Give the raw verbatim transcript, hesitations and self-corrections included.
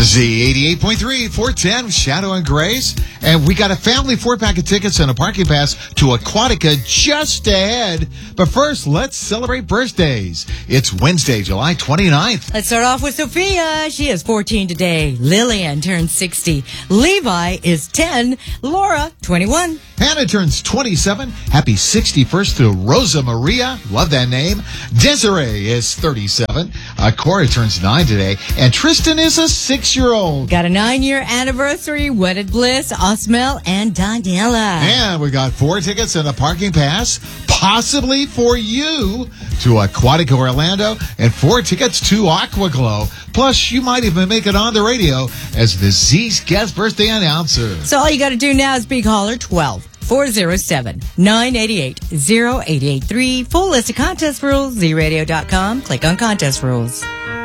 Z eighty-eight point three, four ten, Shadow and Grace. And we got a family four-pack of tickets and a parking pass to Aquatica just ahead. But first, let's celebrate birthdays. It's Wednesday, July twenty-ninth. Let's start off with Sophia. She is fourteen today. Lillian turns sixty. Levi is ten. Laura, twenty-one. Hannah turns twenty-seven. Happy sixty-first to Rosa Maria. Love that name. Desiree is thirty-seven. Uh, Cora turns nine today. And Tristan is a six-year-old. Got a nine-year anniversary. Wedded Bliss, Osmel, and Daniela. And we got four tickets and a parking pass, possibly for you, to Aquatica Orlando, and four tickets to Aquaglow. Plus, you might even make it on the radio as the Z's guest birthday announcer. So all you got to do now is be caller twelve. four oh seven, nine eight eight, oh eight eight three. Full list of contest rules, z radio dot com. Click on contest rules.